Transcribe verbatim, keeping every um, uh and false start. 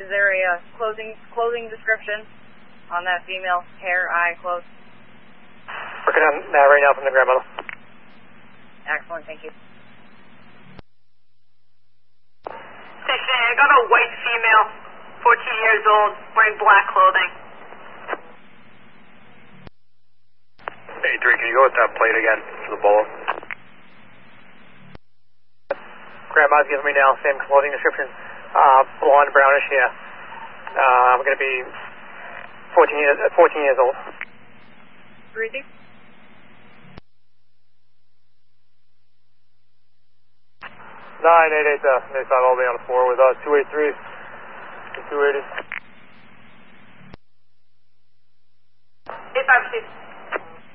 Is there a uh, clothing, clothing description on that female? Hair, eye, clothes? Working on that right now from the grandmother. Excellent, thank you. Station eight, I got a white female, fourteen years old, wearing black clothing. Hey, three, can you go with that plate again for the bolo? Grandma's giving me now, same clothing description. Uh, blonde, brownish hair. Uh, I'm going to be fourteen years, fourteen years old. Breathing? nine eight eight, uh, eight five all the way on the floor with uh, two eighty-three and two eighty. eight five two.